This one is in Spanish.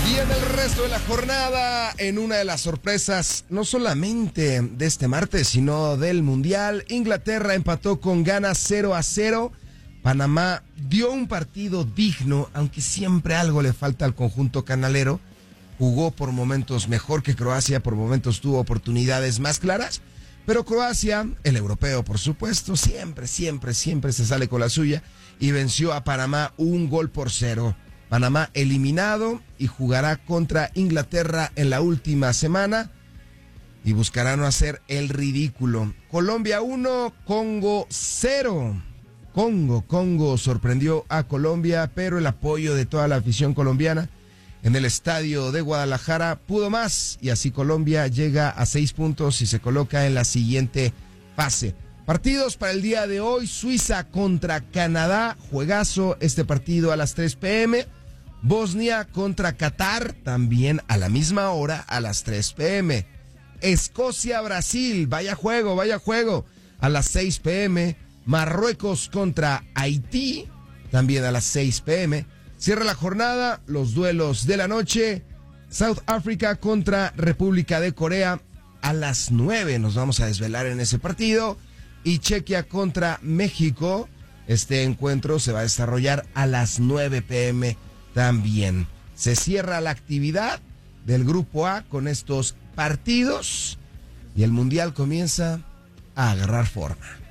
Y en el resto de la jornada, en una de las sorpresas, no solamente de este martes, sino del Mundial, Inglaterra empató con Ghana 0-0. Panamá dio un partido digno, aunque siempre algo le falta al conjunto canalero. Jugó por momentos mejor que Croacia, por momentos tuvo oportunidades más claras. Pero Croacia, el europeo por supuesto, siempre se sale con la suya y venció a Panamá 1-0. Panamá eliminado y jugará contra Inglaterra en la última semana y buscará no hacer el ridículo. Colombia 1, Congo 0. Congo sorprendió a Colombia, pero el apoyo de toda la afición colombiana en el estadio de Guadalajara pudo más y así Colombia llega a 6 puntos y se coloca en la siguiente fase. Partidos para el día de hoy: Suiza contra Canadá, juegazo este partido a las 3 p.m. Bosnia contra Qatar, también a la misma hora, a las 3 p.m. Escocia-Brasil, vaya juego, a las 6 p.m. Marruecos contra Haití, también a las 6 p.m. Cierra la jornada, los duelos de la noche: South Africa contra República de Corea, a las 9 nos vamos a desvelar en ese partido. Y Chequia contra México, este encuentro se va a desarrollar a las 9 p.m. también. Se cierra la actividad del Grupo A con estos partidos y el Mundial comienza a agarrar forma.